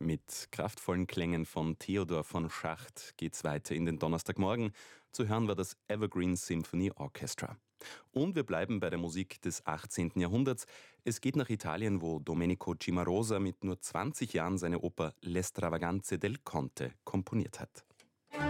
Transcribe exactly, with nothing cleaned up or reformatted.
Mit kraftvollen Klängen von Theodor von Schacht geht's weiter in den Donnerstagmorgen. Zu hören war das Evergreen Symphony Orchestra. Und wir bleiben bei der Musik des achtzehnten Jahrhunderts. Es geht nach Italien, wo Domenico Cimarosa mit nur zwanzig Jahren seine Oper L'Estravaganze del Conte komponiert hat.